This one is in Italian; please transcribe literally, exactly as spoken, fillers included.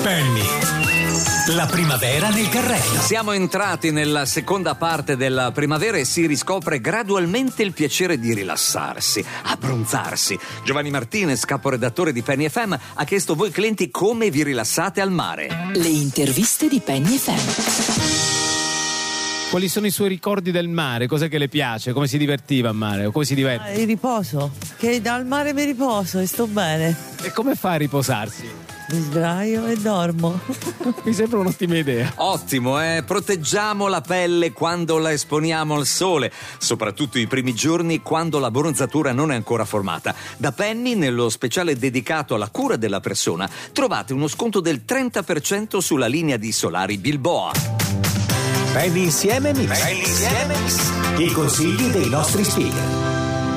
Penny, la primavera nel carrello. Siamo entrati nella seconda parte della primavera e si riscopre gradualmente il piacere di rilassarsi, abbronzarsi. Giovanni Martinez, caporedattore di Penny F M, ha chiesto voi clienti come vi rilassate al mare. Le interviste di Penny F M. Quali sono i suoi ricordi del mare? Cos'è che le piace? Come si divertiva al mare? O come si diverte? Il riposo, che dal mare mi riposo e sto bene. E come fa a riposarsi? Mi sdraio e dormo. Mi sembra un'ottima idea. Ottimo, eh? Proteggiamo la pelle quando la esponiamo al sole, soprattutto i primi giorni quando la bronzatura non è ancora formata. Da Penny, nello speciale dedicato alla cura della persona, trovate uno sconto del trenta per cento sulla linea di solari Bilboa. Penny insieme Mix. Penny insieme Mix. I consigli dei nostri speaker.